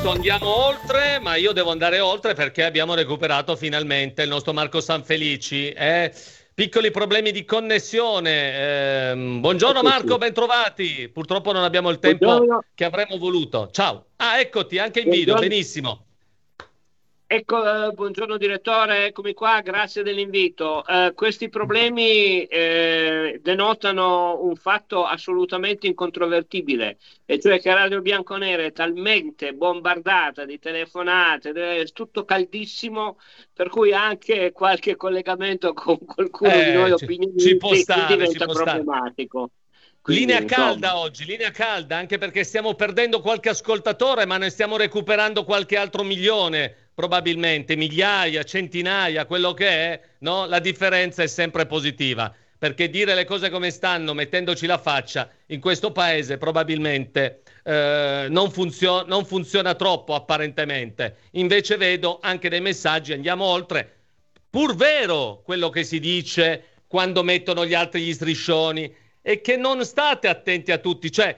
Andiamo oltre, ma io devo andare oltre perché abbiamo recuperato finalmente il nostro Marco Sanfelici. Piccoli problemi di connessione. Buongiorno Marco, Eccoci. bentrovati. Purtroppo non abbiamo il tempo Buongiorno, che avremmo voluto. Ciao. Ah, eccoti anche in video, buongiorno. benissimo. Ecco, buongiorno direttore, eccomi qua, grazie dell'invito. Questi problemi denotano un fatto assolutamente incontrovertibile, e cioè che Radio Bianconera è talmente bombardata di telefonate, è tutto caldissimo, per cui anche qualche collegamento con qualcuno di noi Ci può opinionisti stare, ci diventa può stare. problematico. Quindi, Linea insomma. calda oggi, linea calda, anche perché stiamo perdendo qualche ascoltatore, ma ne stiamo recuperando qualche altro milione, probabilmente, migliaia, centinaia, quello che è, no? La differenza è sempre positiva, perché dire le cose come stanno, mettendoci la faccia, in questo paese probabilmente non funziona troppo apparentemente. Invece vedo anche dei messaggi, andiamo oltre, pur vero quello che si dice quando mettono gli altri gli striscioni e che non state attenti a tutti, cioè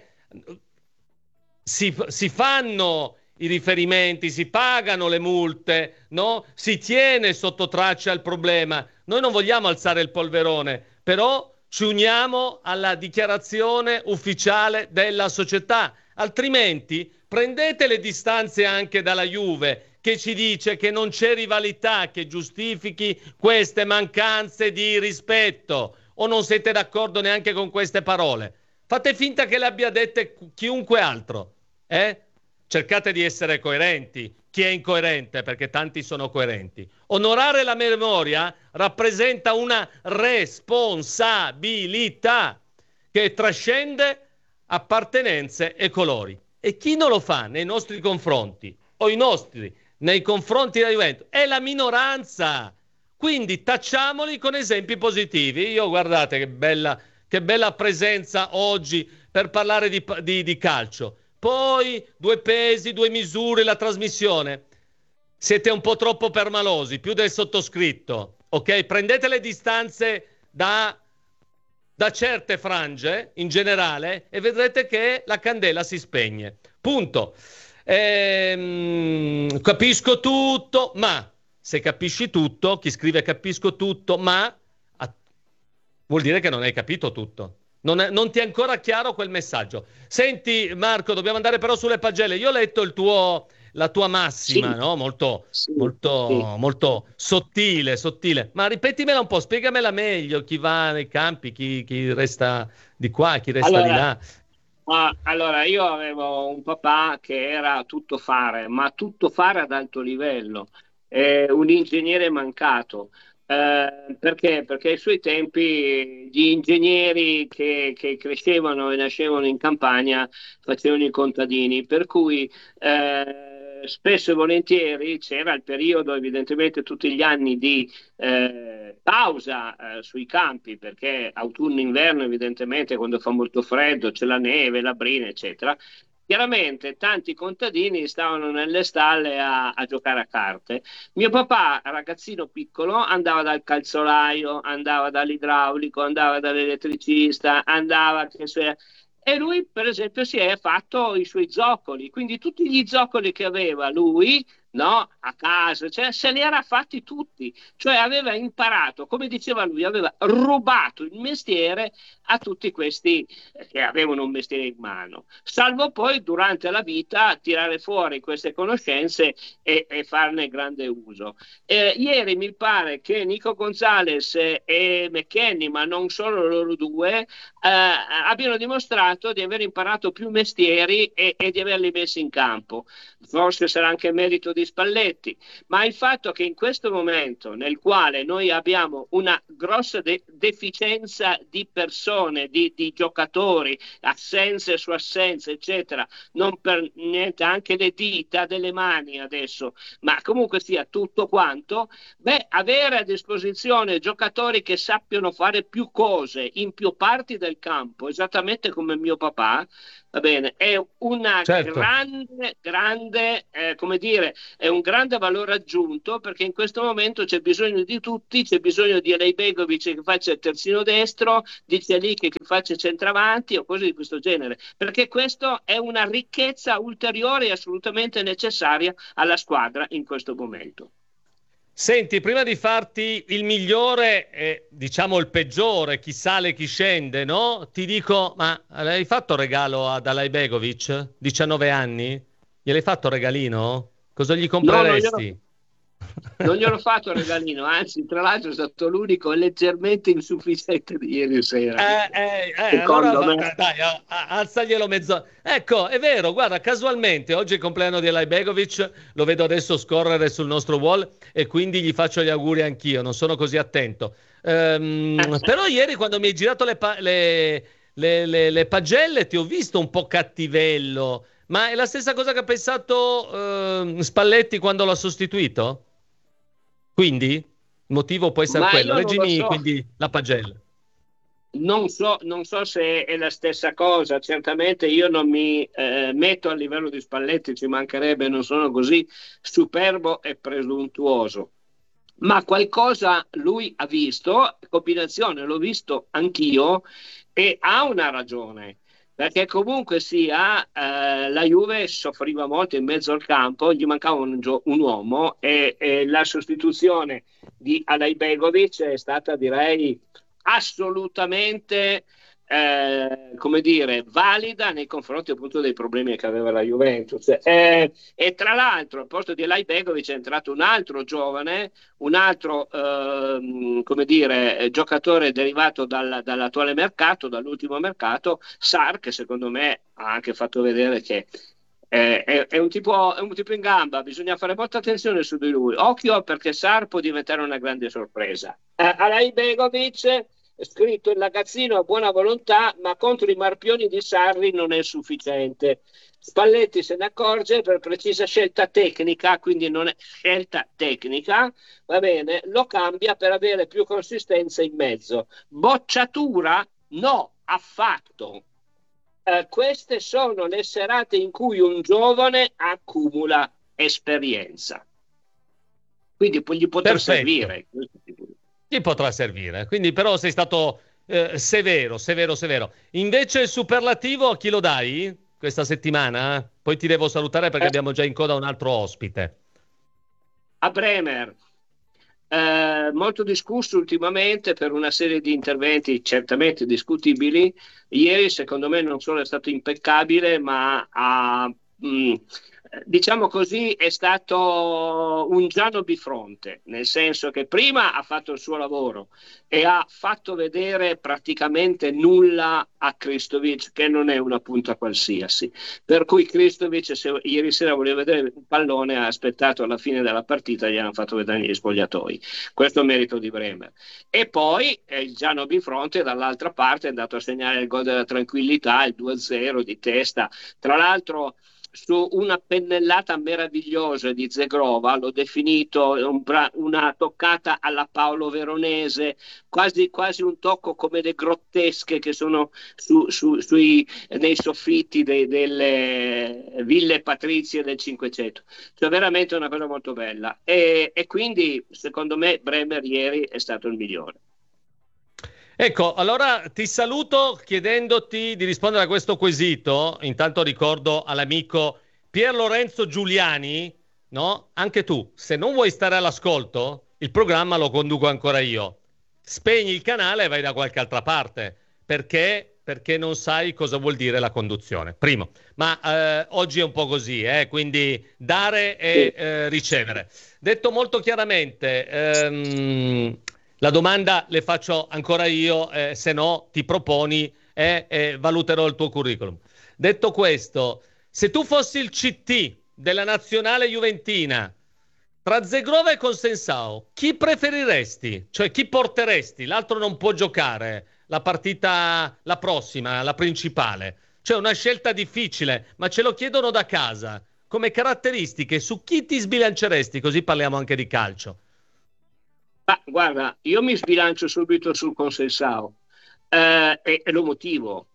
si fanno i riferimenti, si pagano le multe, no? Si tiene sotto traccia il problema. Noi non vogliamo alzare il polverone, però ci uniamo alla dichiarazione ufficiale della società, altrimenti prendete le distanze anche dalla Juve che ci dice che non c'è rivalità che giustifichi queste mancanze di rispetto. O non siete d'accordo neanche con queste parole? Fate finta che le abbia dette chiunque altro, eh? Cercate di essere coerenti. Chi è incoerente? Perché tanti sono coerenti. Onorare la memoria rappresenta una responsabilità che trascende appartenenze e colori. E chi non lo fa nei nostri confronti o i nostri nei confronti della Juventus è la minoranza. Quindi tacciamoli con esempi positivi. Io guardate che bella presenza oggi per parlare di calcio. Poi due pesi, due misure, la trasmissione. Siete un po' troppo permalosi, più del sottoscritto. Ok? Prendete le distanze da certe frange in generale e vedrete che la candela si spegne. Punto. Capisco tutto, ma se capisci tutto, chi scrive capisco tutto, ma vuol dire che non hai capito tutto. Non ti è ancora chiaro quel messaggio. Senti, Marco, dobbiamo andare però sulle pagelle. Io ho letto la tua massima, Sì, no? Molto, sì, sì. molto, molto sottile, sottile. Ma ripetimela un po', spiegamela meglio. Chi va nei campi, chi resta di qua, chi resta di Allora, là. allora, io avevo un papà che era tutto fare, ma tutto fare ad alto livello, un ingegnere mancato. Perché? Perché ai suoi tempi gli ingegneri che crescevano e nascevano in campagna facevano i contadini, per cui spesso e volentieri c'era il periodo, evidentemente tutti gli anni di pausa sui campi, perché autunno-inverno evidentemente quando fa molto freddo c'è la neve, la brina, eccetera. Chiaramente tanti contadini stavano nelle stalle a giocare a carte. Mio papà, ragazzino piccolo, andava dal calzolaio, andava dall'idraulico, andava dall'elettricista, andava e lui, per esempio, si è fatto i suoi zoccoli, quindi tutti gli zoccoli che aveva lui, no, a casa, cioè, se li era fatti tutti, cioè aveva imparato, come diceva lui, aveva rubato il mestiere a tutti questi che avevano un mestiere in mano, salvo poi durante la vita tirare fuori queste conoscenze e farne grande uso. Ieri mi pare che Nico Gonzalez e McKenny, ma non solo loro due, abbiano dimostrato di aver imparato più mestieri e di averli messi in campo. Forse sarà anche merito di Spalletti, ma il fatto che in questo momento nel quale noi abbiamo una grossa deficienza di persone, di giocatori, assenze su assenze, eccetera, non per niente anche le dita delle mani adesso, ma comunque sia tutto quanto, beh, avere a disposizione giocatori che sappiano fare più cose in più parti del campo, esattamente come mio papà, Va bene, è una Certo. grande, come dire, è un grande valore aggiunto perché in questo momento c'è bisogno di tutti, c'è bisogno di Alei Begovic che faccia il terzino destro, di Zialic che faccia il centravanti o cose di questo genere, perché questo è una ricchezza ulteriore e assolutamente necessaria alla squadra in questo momento. Senti, prima di farti il migliore e diciamo il peggiore, chi sale, chi scende, no? Ti dico, ma l'hai fatto regalo ad Alajbegovic? 19 anni? Gliel'hai fatto regalino? Cosa gli No, compreresti? non gliel'ho fatto il regalino, anzi, tra l'altro è stato l'unico leggermente insufficiente di ieri sera, Allora secondo me. dai, alzaglielo mezzo. Ecco, è vero, guarda, casualmente oggi è il compleanno di Eli Begovic, lo vedo adesso scorrere sul nostro wall e quindi gli faccio gli auguri anch'io, non sono così attento. Però ieri quando mi hai girato le pagelle ti ho visto un po' cattivello, ma è la stessa cosa che ha pensato Spalletti quando l'ha sostituito? Quindi il motivo può essere Ma quello. io non lo Leggimi so. quindi la pagella. Non so se è la stessa cosa, certamente io non mi metto a livello di Spalletti, ci mancherebbe, non sono così superbo e presuntuoso, ma qualcosa lui ha visto, combinazione, l'ho visto anch'io e ha una ragione. Perché comunque sia, la Juve soffriva molto in mezzo al campo, gli mancava un uomo e la sostituzione di Alajbegovic è stata, direi, assolutamente, come dire, valida nei confronti appunto dei problemi che aveva la Juventus. E tra l'altro, al posto di Elai Begovic è entrato un altro giovane, un altro, come dire, giocatore derivato dall'attuale mercato, dall'ultimo mercato, Sar, che secondo me ha anche fatto vedere che è un tipo in gamba, bisogna fare molta attenzione su di lui. Occhio perché Sar può diventare una grande sorpresa. Alai Begovic, scritto il ragazzino a buona volontà, ma contro i marpioni di Sarri non è sufficiente. Spalletti se ne accorge per precisa scelta tecnica, quindi non è scelta tecnica, va bene, lo cambia per avere più consistenza in mezzo. Bocciatura? No, affatto. Queste sono le serate in cui un giovane accumula esperienza. Quindi poi gli potrà Perfetto. servire. Ti potrà servire. Quindi però sei stato severo, severo, severo. Invece il superlativo a chi lo dai questa settimana? Poi ti devo salutare perché Eh, abbiamo già in coda un altro ospite. a Bremer, molto discusso ultimamente per una serie di interventi certamente discutibili. Ieri, secondo me, non solo è stato impeccabile, ma diciamo così, è stato un Giano bifronte, nel senso che prima ha fatto il suo lavoro e ha fatto vedere praticamente nulla a Kristovic, che non è una punta qualsiasi. Per cui Kristovic, se ieri sera voleva vedere un pallone, ha aspettato alla fine della partita e gli hanno fatto vedere gli spogliatoi. Questo è merito di Bremer. E poi il Giano Bifronte dall'altra parte è andato a segnare il gol della tranquillità, il 2-0 di testa. Tra l'altro su una pennellata meravigliosa di Zegrova, l'ho definito una toccata alla Paolo Veronese, quasi un tocco come le grottesche che sono nei soffitti delle ville patrizie del Cinquecento. Cioè veramente una cosa molto bella. E quindi secondo me Bremer ieri è stato il migliore. Ecco, allora ti saluto chiedendoti di rispondere a questo quesito. Intanto ricordo all'amico Pier Lorenzo Giuliani, no? Anche tu, se non vuoi stare all'ascolto, il programma lo conduco ancora io. Spegni il canale e vai da qualche altra parte. Perché? Perché non sai cosa vuol dire la conduzione. Primo, ma oggi è un po' così, quindi dare e Sì. ricevere. Detto molto chiaramente, la domanda le faccio ancora io, se no ti proponi e valuterò il tuo curriculum. Detto questo, se tu fossi il CT della nazionale juventina, tra Zegrova e Consensao, chi preferiresti? Cioè chi porteresti? L'altro non può giocare la partita, la prossima, la principale. Cioè una scelta difficile, ma ce lo chiedono da casa. Come caratteristiche, su chi ti sbilanceresti? Così parliamo anche di calcio. Ma guarda, io mi sbilancio subito sul Consensao e lo motivo.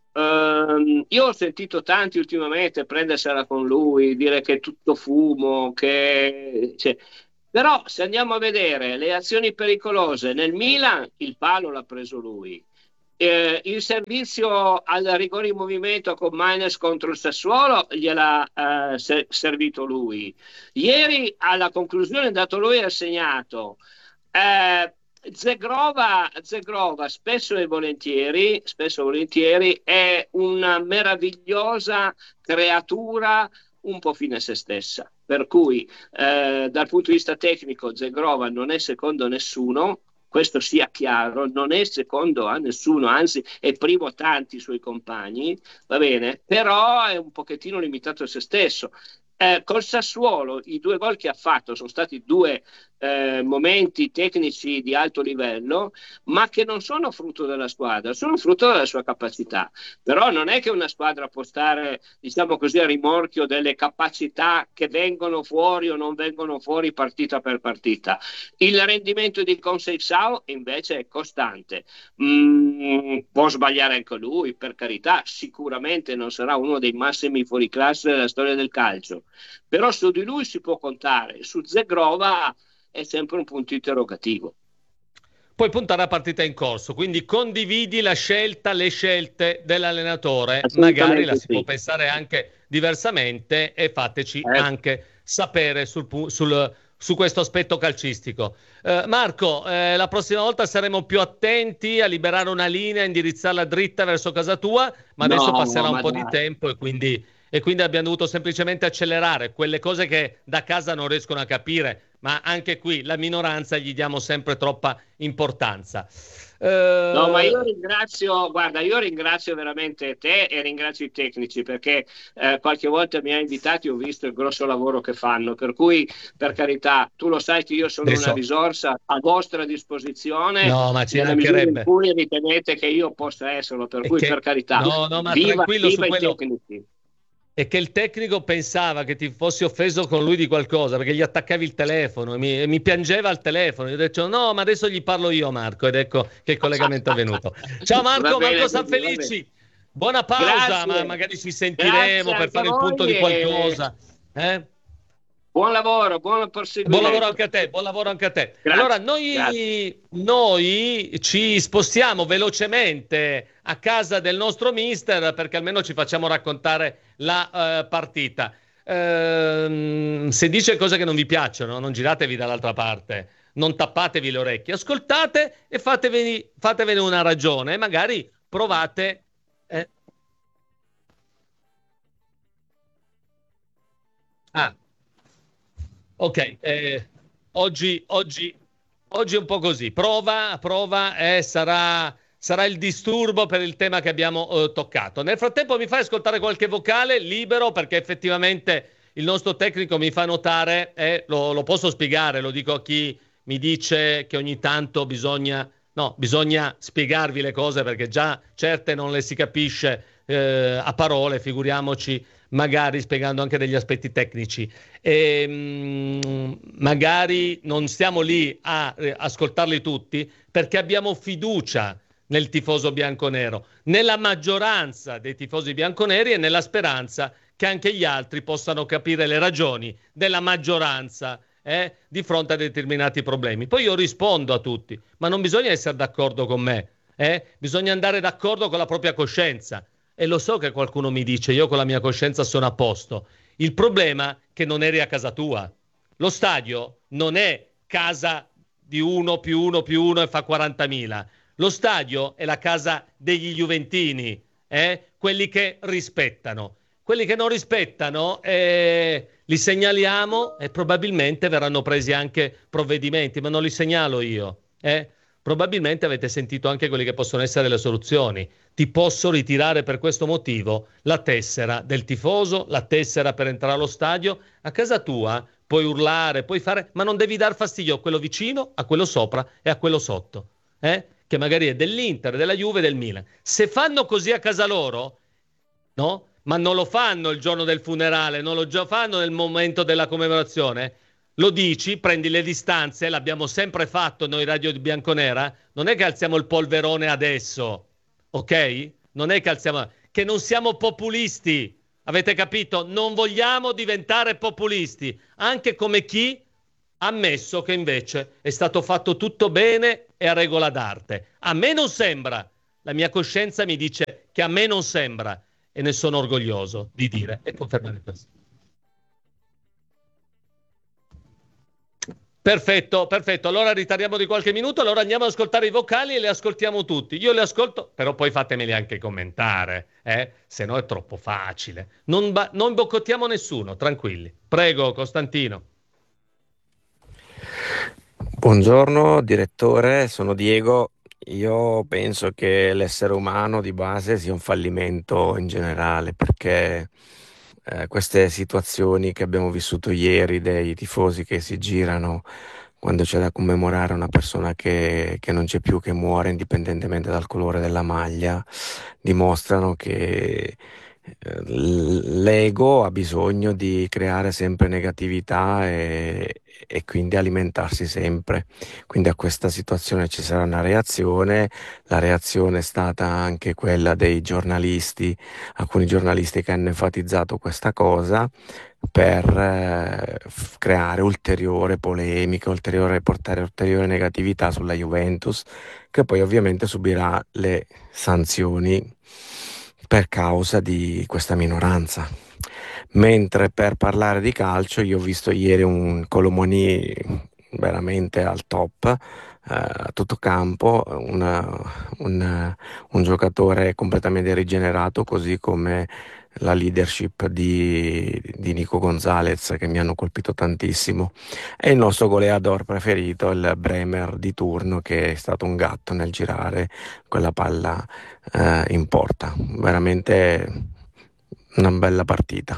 Io ho sentito tanti ultimamente prendersela con lui, dire che è tutto fumo, cioè, però se andiamo a vedere le azioni pericolose nel Milan, il palo l'ha preso lui. Il servizio al rigore in movimento con Maines contro il Sassuolo gliel'ha servito lui. Ieri alla conclusione è dato lui e ha segnato. Zegrova spesso e volentieri è una meravigliosa creatura un po' fine a se stessa. Per cui dal punto di vista tecnico Zegrova non è secondo nessuno, questo sia chiaro, non è secondo a nessuno, anzi è primo a tanti suoi compagni, va bene, però è un pochettino limitato a se stesso. Col Sassuolo i 2 gol che ha fatto sono stati 2 momenti tecnici di alto livello, ma che non sono frutto della squadra, sono frutto della sua capacità. Però non è che una squadra può stare, diciamo così, a rimorchio delle capacità che vengono fuori o non vengono fuori partita per partita. Il rendimento di Conceição invece è costante. Può sbagliare anche lui, per carità, sicuramente non sarà uno dei massimi fuoriclasse della storia del calcio, però su di lui si può contare, su Zegrova è sempre un punto interrogativo. Puoi puntare a partita in corso, quindi condividi la scelta, le scelte dell'allenatore, magari la Assolutamente si può sì. pensare anche diversamente e fateci anche sapere su questo aspetto calcistico. Marco, la prossima volta saremo più attenti a liberare una linea, indirizzarla dritta verso casa tua, ma adesso No, passerà un ma po' di dai. tempo e quindi abbiamo dovuto semplicemente accelerare quelle cose che da casa non riescono a capire, ma anche qui la minoranza gli diamo sempre troppa importanza. No, ma io Eh, ringrazio, guarda, io ringrazio veramente te e ringrazio i tecnici perché qualche volta mi ha invitati e ho visto il grosso lavoro che fanno. Per cui, per carità, tu lo sai che io sono una Adesso, risorsa a vostra disposizione no, ma ci nella misura in mancherebbe. cui ritenete che io possa esserlo. Per E cui, per che, carità, no, no, ma viva, tranquillo su viva i quello. tecnici. E che il tecnico pensava che ti fossi offeso con lui di qualcosa perché gli attaccavi il telefono e mi piangeva al telefono. Io ho detto no, ma adesso gli parlo io, Marco, ed ecco che il collegamento è venuto. Ciao Va Marco, bene Marco così, va bene. Sanfelici. Buona pausa, ma Grazie, magari ci grazie sentiremo per anche a fare il punto voi di e qualcosa. Eh? buon lavoro, buon Buon lavoro proseguimento. anche a te, buon lavoro anche a te. Allora, Grazie, grazie. noi ci spostiamo velocemente a casa del nostro mister perché almeno ci facciamo raccontare la partita. Se dice cose che non vi piacciono, non giratevi dall'altra parte, non tappatevi le orecchie, ascoltate e fatevene una ragione e magari provate. eh, ah, Ok, oggi è un po' così. Prova, sarà il disturbo per il tema che abbiamo toccato. Nel frattempo mi fai ascoltare qualche vocale libero perché effettivamente il nostro tecnico mi fa notare, e lo posso spiegare, lo dico a chi mi dice che ogni tanto bisogna spiegarvi le cose perché già certe non le si capisce a parole, figuriamoci magari spiegando anche degli aspetti tecnici e magari non stiamo lì a ascoltarli tutti perché abbiamo fiducia nel tifoso bianconero, nella maggioranza dei tifosi bianconeri e nella speranza che anche gli altri possano capire le ragioni della maggioranza di fronte a determinati problemi. Poi io rispondo a tutti, ma non bisogna essere d'accordo con me, bisogna andare d'accordo con la propria coscienza. E lo so che qualcuno mi dice, io con la mia coscienza sono a posto. Il problema è che non eri a casa tua. Lo stadio non è casa di uno più uno più uno e fa 40.000. Lo stadio è la casa degli juventini, quelli che rispettano. Quelli che non rispettano li segnaliamo e probabilmente verranno presi anche provvedimenti, ma non li segnalo io. Probabilmente avete sentito anche quelle che possono essere le soluzioni. Ti posso ritirare per questo motivo la tessera del tifoso, la tessera per entrare allo stadio. A casa tua puoi urlare, puoi fare, ma non devi dar fastidio a quello vicino, a quello sopra e a quello sotto, che magari è dell'Inter, della Juve, del Milan. Se fanno così a casa loro, no? Ma non lo fanno il giorno del funerale, non lo fanno nel momento della commemorazione. Lo dici, prendi le distanze, l'abbiamo sempre fatto noi Radio di Bianconera, non è che alziamo il polverone adesso, ok? Non è che alziamo, che non siamo populisti. Avete capito? Non vogliamo diventare populisti, anche come chi ha ammesso che invece è stato fatto tutto bene e a regola d'arte. A me non sembra, la mia coscienza mi dice che a me non sembra e ne sono orgoglioso di dire e confermare questo. Perfetto, perfetto. Allora ritariamo di qualche minuto, allora andiamo ad ascoltare i vocali e li ascoltiamo tutti. Io li ascolto, però poi fatemeli anche commentare, se no è troppo facile. Non boicottiamo nessuno, tranquilli. Prego, Costantino. Buongiorno direttore, sono Diego. Io penso che l'essere umano di base sia un fallimento in generale, perché queste situazioni che abbiamo vissuto ieri, dei tifosi che si girano quando c'è da commemorare una persona che non c'è più, che muore indipendentemente dal colore della maglia, dimostrano che l'ego ha bisogno di creare sempre negatività e quindi alimentarsi sempre. Quindi a questa situazione ci sarà una reazione. La reazione è stata anche quella dei giornalisti, alcuni giornalisti che hanno enfatizzato questa cosa per creare ulteriore polemica, portare ulteriore negatività sulla Juventus, che poi ovviamente subirà le sanzioni per causa di questa minoranza. Mentre per parlare di calcio, io ho visto ieri un Colomoni veramente al top, a tutto campo, un giocatore completamente rigenerato, così come la leadership di Nico Gonzalez, che mi hanno colpito tantissimo, e il nostro goleador preferito, il Bremer di turno, che è stato un gatto nel girare quella palla in porta. Veramente una bella partita.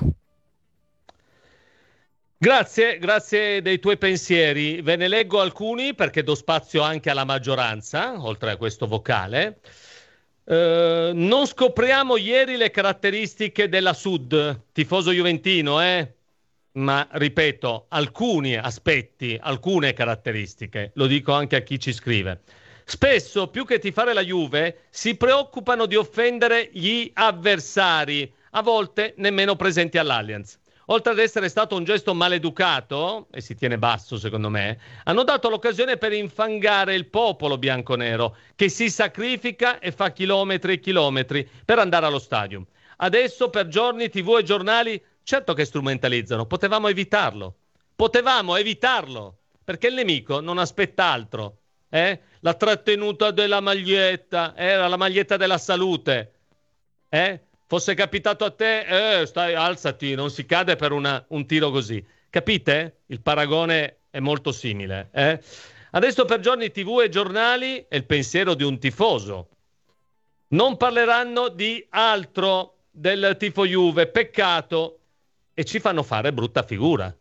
Grazie, grazie dei tuoi pensieri. Ve ne leggo alcuni perché do spazio anche alla maggioranza, oltre a questo vocale. Non scopriamo ieri le caratteristiche della Sud, tifoso juventino, ma ripeto, alcuni aspetti, alcune caratteristiche, lo dico anche a chi ci scrive. Spesso, più che tifare la Juve, si preoccupano di offendere gli avversari, a volte nemmeno presenti all'Allianz. Oltre ad essere stato un gesto maleducato, e si tiene basso secondo me, hanno dato l'occasione per infangare il popolo bianconero, che si sacrifica e fa chilometri e chilometri per andare allo stadio. Adesso per giorni TV e giornali, certo che strumentalizzano, potevamo evitarlo, perché il nemico non aspetta altro. La trattenuta della maglietta, era la maglietta della salute, fosse capitato a te, stai, alzati, non si cade per un tiro così. Capite? Il paragone è molto simile. Adesso per giorni TV e giornali è il pensiero di un tifoso. Non parleranno di altro del tifo Juve, peccato, e ci fanno fare brutta figura.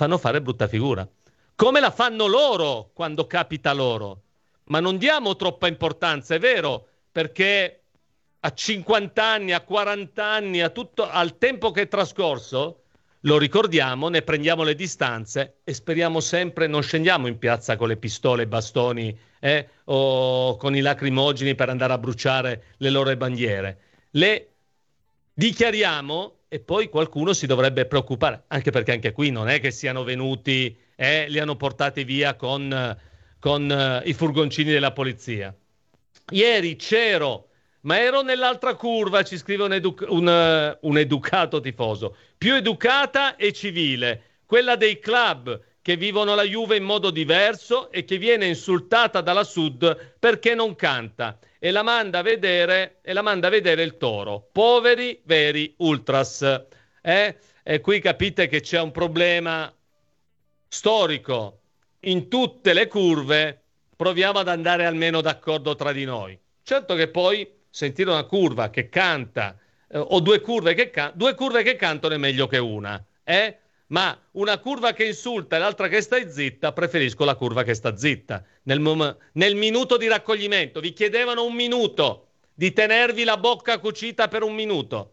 Come la fanno loro quando capita loro. Ma non diamo troppa importanza, è vero, perché a 50 anni, a 40 anni, al tempo che è trascorso, lo ricordiamo, ne prendiamo le distanze e speriamo sempre, non scendiamo in piazza con le pistole e i bastoni o con i lacrimogeni per andare a bruciare le loro bandiere. Le dichiariamo e poi qualcuno si dovrebbe preoccupare, anche perché anche qui non è che siano venuti e li hanno portati via con i furgoncini della polizia. Ieri c'ero, ma ero nell'altra curva, ci scrive un educato tifoso, più educata e civile, quella dei club che vivono la Juve in modo diverso e che viene insultata dalla Sud perché non canta e la manda a vedere il Toro. Poveri veri ultras. E qui capite che c'è un problema storico. In tutte le curve proviamo ad andare almeno d'accordo tra di noi. Certo che poi sentire una curva che canta o due curve che cantano è meglio che una, ma una curva che insulta e l'altra che sta zitta, preferisco la curva che sta zitta. Nel minuto di raccoglimento vi chiedevano un minuto, di tenervi la bocca cucita per un minuto,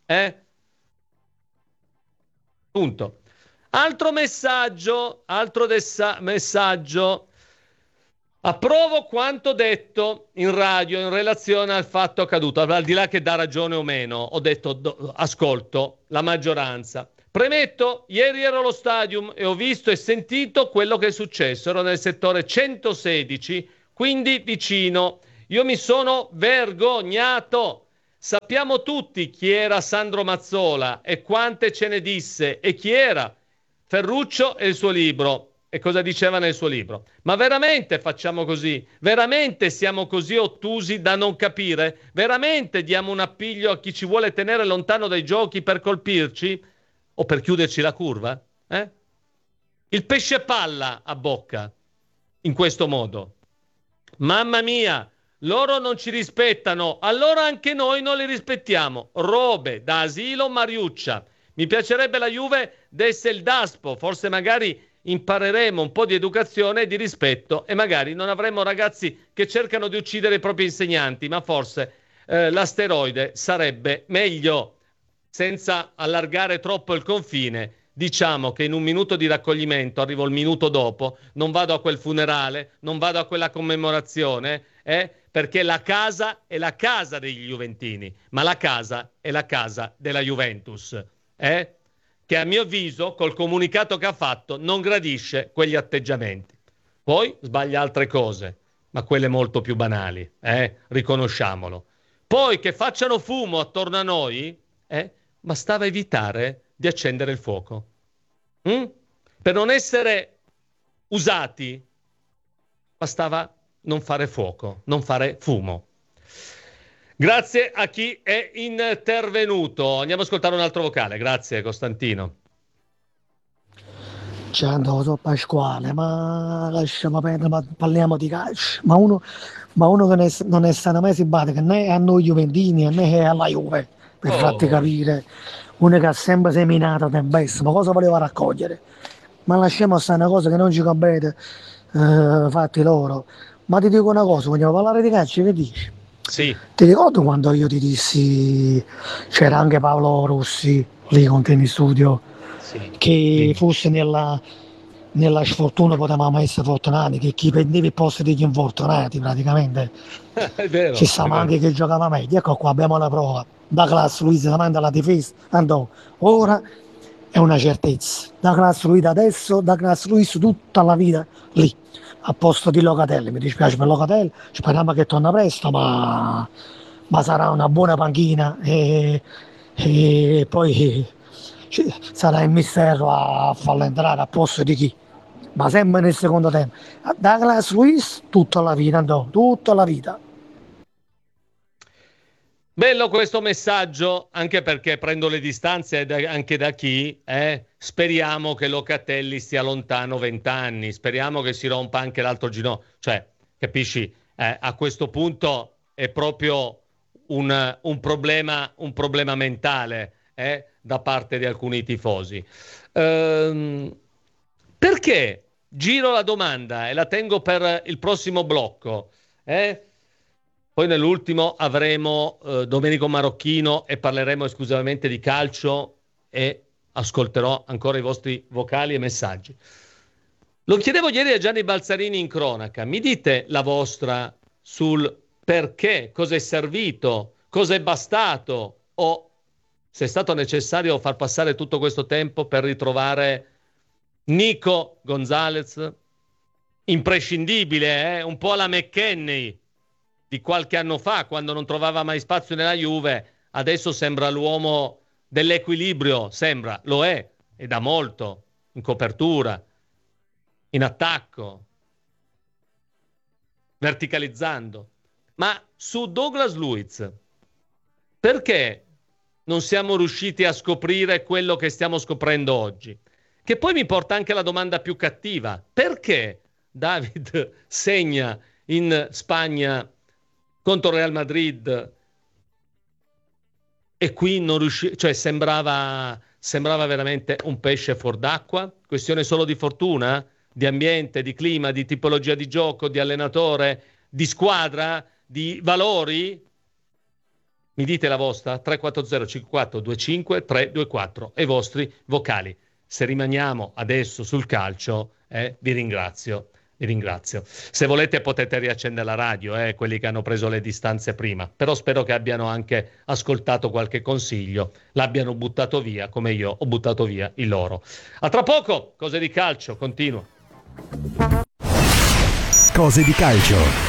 punto. Altro messaggio. Approvo quanto detto in radio in relazione al fatto accaduto, al di là che dà ragione o meno, ho detto ascolto la maggioranza. Premetto, ieri ero allo stadium e ho visto e sentito quello che è successo, ero nel settore 116, quindi vicino. Io mi sono vergognato. Sappiamo tutti chi era Sandro Mazzola e quante ce ne disse e chi era Ferruccio e il suo libro. E cosa diceva nel suo libro? Ma veramente facciamo così? Veramente siamo così ottusi da non capire? Veramente diamo un appiglio a chi ci vuole tenere lontano dai giochi per colpirci? O per chiuderci la curva? Il pesce palla a bocca in questo modo. Mamma mia, loro non ci rispettano, allora anche noi non li rispettiamo. Robe da asilo Mariuccia. Mi piacerebbe la Juve desse il daspo, forse magari impareremo un po' di educazione e di rispetto e magari non avremo ragazzi che cercano di uccidere i propri insegnanti, ma forse l'asteroide sarebbe meglio. Senza allargare troppo il confine, diciamo che in un minuto di raccoglimento, arrivo il minuto dopo, non vado a quel funerale, non vado a quella commemorazione, perché la casa è la casa degli Juventini, ma la casa è la casa della Juventus, che a mio avviso, col comunicato che ha fatto, non gradisce quegli atteggiamenti. Poi sbaglia altre cose, ma quelle molto più banali, riconosciamolo. Poi che facciano fumo attorno a noi, bastava evitare di accendere il fuoco. Per non essere usati, bastava non fare fuoco, non fare fumo. Grazie a chi è intervenuto. Andiamo ad ascoltare un altro vocale. Grazie, Costantino. Ciao Pasquale, ma lasciamo perdere, ma parliamo di calcio. Ma uno che non è stato mai simpatico né a noi Juventini né alla Juve, per farti capire. Uno che ha sempre seminato tempesta, ma cosa voleva raccogliere? Ma lasciamo stare una cosa che non ci compete, fatti loro. Ma ti dico una cosa, vogliamo parlare di calcio, che dici? Sì. Ti ricordo quando io ti dissi, c'era anche Paolo Rossi lì con te in studio, che fosse nella sfortuna potevamo essere fortunati, che chi prendeva il posto degli infortunati praticamente. È vero. Ci stava anche che giocava meglio. Ecco qua abbiamo la prova. Douglas Luiz davanti alla difesa, andò. Ora è una certezza. Douglas Luiz adesso, Douglas Luiz tutta la vita lì, a posto di Locatelli. Mi dispiace per Locatelli, speriamo che torna presto, ma sarà una buona panchina e poi sarà il mistero a farlo entrare a posto di chi? Ma sempre nel secondo tempo. Douglas Luiz tutta la vita, andò, tutta la vita. Bello questo messaggio, anche perché prendo le distanze anche da chi, speriamo che Locatelli stia lontano 20 anni, speriamo che si rompa anche l'altro ginocchio, cioè, capisci? A questo punto è proprio un problema mentale, da parte di alcuni tifosi. Perché? Giro la domanda e la tengo per il prossimo blocco, Poi nell'ultimo avremo Domenico Marocchino e parleremo esclusivamente di calcio e ascolterò ancora i vostri vocali e messaggi. Lo chiedevo ieri a Gianni Balzarini in cronaca. Mi dite la vostra sul perché, cosa è servito, cosa è bastato o se è stato necessario far passare tutto questo tempo per ritrovare Nico Gonzalez, imprescindibile, un po' alla McKennie di qualche anno fa, quando non trovava mai spazio nella Juve, adesso sembra l'uomo dell'equilibrio, sembra, lo è, e da molto, in copertura, in attacco, verticalizzando. Ma su Douglas Luiz, perché non siamo riusciti a scoprire quello che stiamo scoprendo oggi? Che poi mi porta anche alla domanda più cattiva. Perché David segna in Spagna contro Real Madrid e qui non riusciva, cioè sembrava veramente un pesce fuor d'acqua? Questione solo di fortuna, di ambiente, di clima, di tipologia di gioco, di allenatore, di squadra, di valori? Mi dite la vostra? 340 54 25 324 e i vostri vocali. Se rimaniamo adesso sul calcio, vi ringrazio. Vi ringrazio. Se volete potete riaccendere la radio, quelli che hanno preso le distanze prima, però spero che abbiano anche ascoltato qualche consiglio, l'abbiano buttato via come io ho buttato via il loro. A tra poco, cose di calcio, continua. Cose di calcio.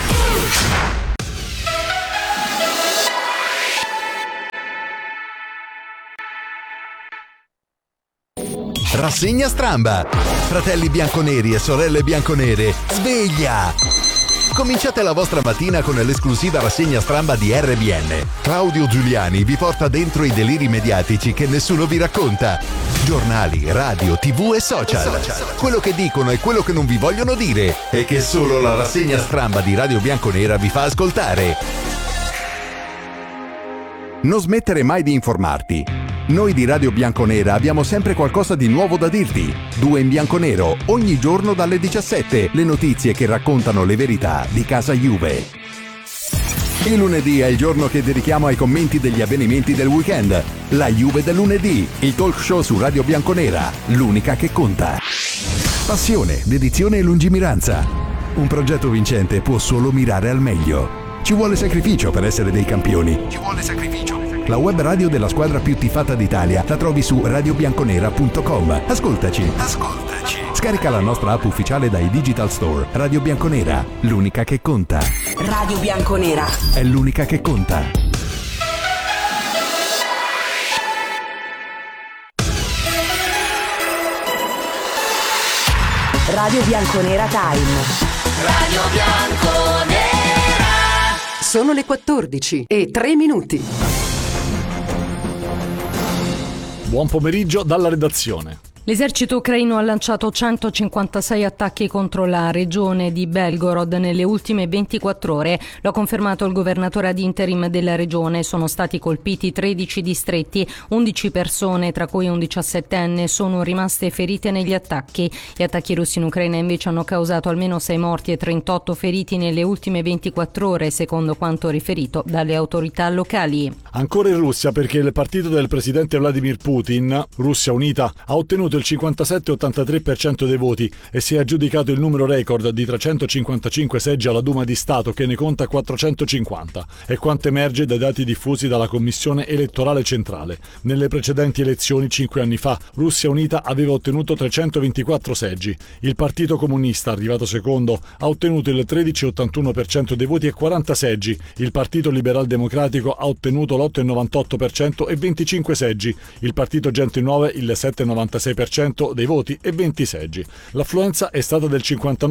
Rassegna Stramba. Fratelli bianconeri e sorelle bianconere, sveglia! Cominciate la vostra mattina con l'esclusiva rassegna Stramba di RBN. Claudio Giuliani vi porta dentro i deliri mediatici che nessuno vi racconta. Giornali, radio, TV e social. Quello che dicono e quello che non vi vogliono dire e che solo la rassegna Stramba di Radio Bianconera vi fa ascoltare. Non smettere mai di informarti. Noi di Radio Bianconera abbiamo sempre qualcosa di nuovo da dirti. 2 in bianconero, ogni giorno dalle 17, le notizie che raccontano le verità di casa Juve. Il lunedì è il giorno che dedichiamo ai commenti degli avvenimenti del weekend. La Juve del lunedì, il talk show su Radio Bianconera, l'unica che conta. Passione, dedizione e lungimiranza. Un progetto vincente può solo mirare al meglio. Ci vuole sacrificio per essere dei campioni. La web radio della squadra più tifata d'Italia la trovi su radiobianconera.com. Ascoltaci. Scarica la nostra app ufficiale dai Digital Store. Radio Bianconera, l'unica che conta. Radio Bianconera è l'unica che conta. Radio Bianconera Time. Radio Bianconera. Sono le 14:03. Buon pomeriggio dalla redazione. L'esercito ucraino ha lanciato 156 attacchi contro la regione di Belgorod nelle ultime 24 ore. Lo ha confermato il governatore ad interim della regione. Sono stati colpiti 13 distretti, 11 persone, tra cui un 17enne, sono rimaste ferite negli attacchi. Gli attacchi russi in Ucraina invece hanno causato almeno 6 morti e 38 feriti nelle ultime 24 ore, secondo quanto riferito dalle autorità locali. Ancora in Russia, perché il partito del presidente Vladimir Putin, Russia Unita, ha ottenuto il 57,83% dei voti e si è aggiudicato il numero record di 355 seggi alla Duma di Stato, che ne conta 450. È quanto emerge dai dati diffusi dalla Commissione elettorale centrale. Nelle precedenti elezioni 5 anni fa, Russia Unita aveva ottenuto 324 seggi. Il Partito Comunista, arrivato secondo, ha ottenuto il 13,81% dei voti e 40 seggi. Il Partito Liberal Democratico ha ottenuto l'8,98% e 25 seggi. Il Partito Gente Nuove il 7,96% dei voti e 20 seggi. L'affluenza è stata del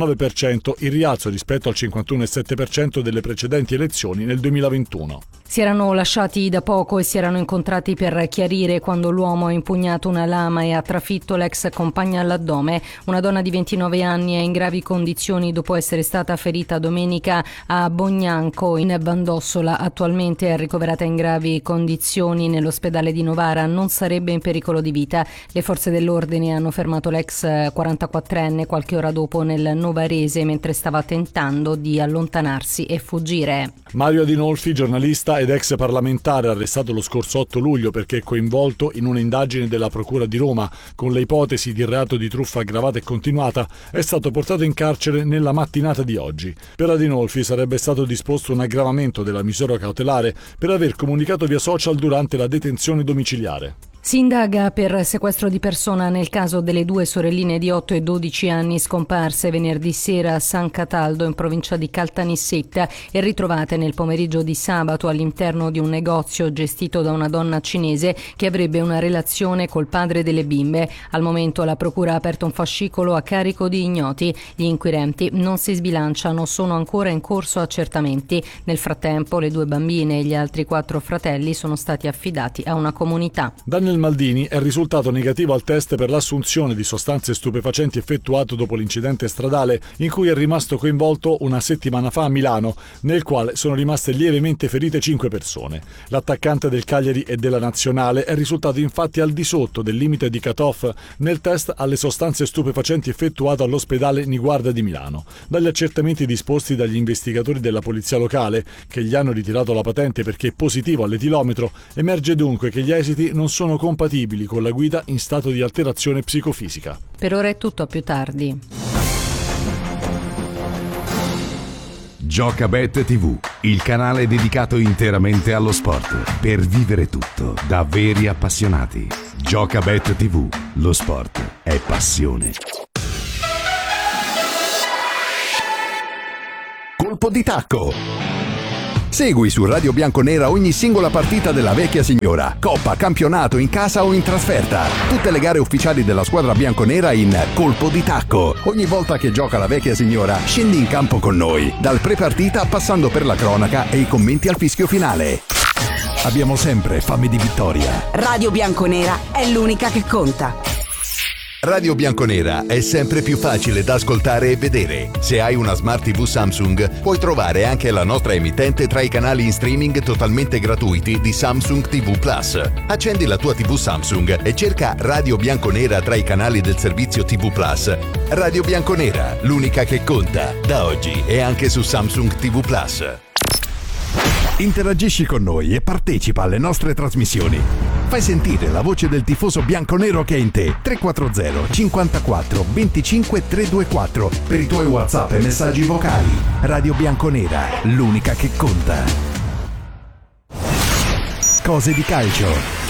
59%, in rialzo rispetto al 51,7% delle precedenti elezioni nel 2021. Si erano lasciati da poco e si erano incontrati per chiarire quando l'uomo ha impugnato una lama e ha trafitto l'ex compagna all'addome. Una donna di 29 anni è in gravi condizioni dopo essere stata ferita domenica a Bognanco in Bandossola. Attualmente è ricoverata in gravi condizioni nell'ospedale di Novara. Non sarebbe in pericolo di vita. Le forze dell'ordine hanno fermato l'ex 44enne qualche ora dopo nel Novarese mentre stava tentando di allontanarsi e fuggire. Mario Adinolfi, giornalista ed ex parlamentare, arrestato lo scorso 8 luglio perché coinvolto in un'indagine della Procura di Roma con le ipotesi di reato di truffa aggravata e continuata, è stato portato in carcere nella mattinata di oggi. Per Adinolfi sarebbe stato disposto un aggravamento della misura cautelare per aver comunicato via social durante la detenzione domiciliare. Si indaga per sequestro di persona nel caso delle 2 sorelline di 8 e 12 anni scomparse venerdì sera a San Cataldo in provincia di Caltanissetta e ritrovate nel pomeriggio di sabato all'interno di un negozio gestito da una donna cinese che avrebbe una relazione col padre delle bimbe. Al momento la procura ha aperto un fascicolo a carico di ignoti. Gli inquirenti non si sbilanciano, sono ancora in corso accertamenti. Nel frattempo le 2 bambine e gli altri 4 fratelli sono stati affidati a una comunità. Daniel Maldini è risultato negativo al test per l'assunzione di sostanze stupefacenti effettuato dopo l'incidente stradale in cui è rimasto coinvolto una settimana fa a Milano, nel quale sono rimaste lievemente ferite 5 persone. L'attaccante del Cagliari e della Nazionale è risultato infatti al di sotto del limite di cut-off nel test alle sostanze stupefacenti effettuato all'ospedale Niguarda di Milano. Dagli accertamenti disposti dagli investigatori della polizia locale, che gli hanno ritirato la patente perché positivo all'etilometro, emerge dunque che gli esiti non sono compatibili con la guida in stato di alterazione psicofisica. Per ora è tutto, a più tardi. Giocabet TV, il canale dedicato interamente allo sport, per vivere tutto da veri appassionati. Giocabet TV, lo sport è passione. Colpo di tacco. Segui su Radio Bianconera ogni singola partita della vecchia signora, coppa, campionato, in casa o in trasferta. Tutte le gare ufficiali della squadra bianconera in Colpo di tacco. Ogni volta che gioca la vecchia signora, scendi in campo con noi, dal pre-partita passando per la cronaca e i commenti al fischio finale. Abbiamo sempre fame di vittoria. Radio Bianconera è l'unica che conta. Radio Bianconera è sempre più facile da ascoltare e vedere. Se hai una Smart TV Samsung, puoi trovare anche la nostra emittente tra i canali in streaming totalmente gratuiti di Samsung TV Plus. Accendi la tua TV Samsung e cerca Radio Bianconera tra i canali del servizio TV Plus. Radio Bianconera, l'unica che conta, da oggi e anche su Samsung TV Plus. Interagisci con noi e partecipa alle nostre trasmissioni. Fai sentire la voce del tifoso bianconero che è in te. 340 54 25 324 per i tuoi WhatsApp e messaggi vocali. Radio Bianconera, l'unica che conta. Cose di calcio.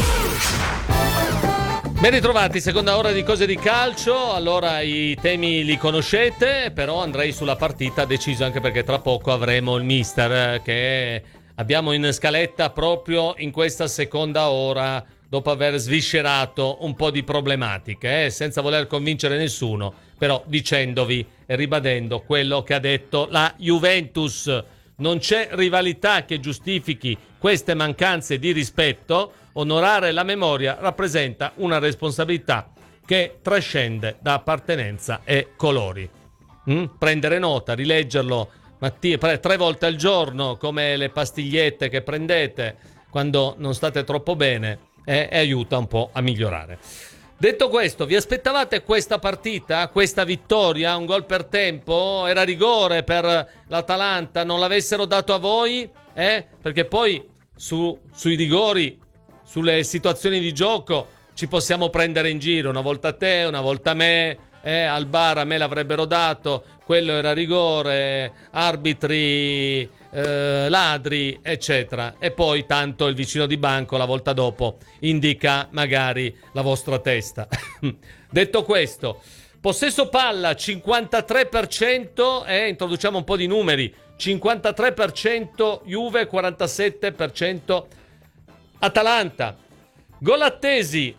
Ben ritrovati, seconda ora di Cose di Calcio. Allora, i temi li conoscete, però andrei sulla partita deciso, anche perché tra poco avremo il mister che abbiamo in scaletta proprio in questa seconda ora, dopo aver sviscerato un po' di problematiche, senza voler convincere nessuno, però dicendovi e ribadendo quello che ha detto la Juventus. Non c'è rivalità che giustifichi queste mancanze di rispetto. Onorare la memoria rappresenta una responsabilità che trascende da appartenenza e colori. Prendere nota, rileggerlo 3 volte al giorno, come le pastigliette che prendete quando non state troppo bene, e aiuta un po' a migliorare. Detto questo, vi aspettavate questa partita, questa vittoria, un gol per tempo? Era rigore per l'Atalanta? Non l'avessero dato a voi? Perché poi sui rigori, sulle situazioni di gioco ci possiamo prendere in giro, una volta te, una volta me, al bar a me l'avrebbero dato, quello era rigore, arbitri, ladri, eccetera. E poi tanto il vicino di banco la volta dopo indica magari la vostra testa. Detto questo, possesso palla 53%, introduciamo un po' di numeri, 53% Juve, 47% Atalanta. Gol attesi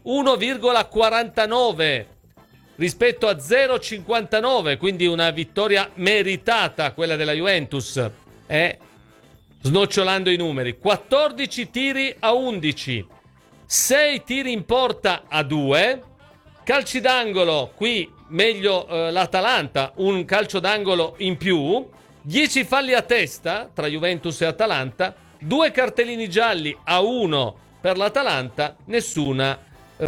1,49 rispetto a 0,59, quindi una vittoria meritata quella della Juventus, snocciolando i numeri. 14 tiri a 11, 6 tiri in porta a 2, calci d'angolo, qui meglio l'Atalanta, un calcio d'angolo in più, 10 falli a testa tra Juventus e Atalanta, 2 cartellini gialli a 1 per l'Atalanta, nessun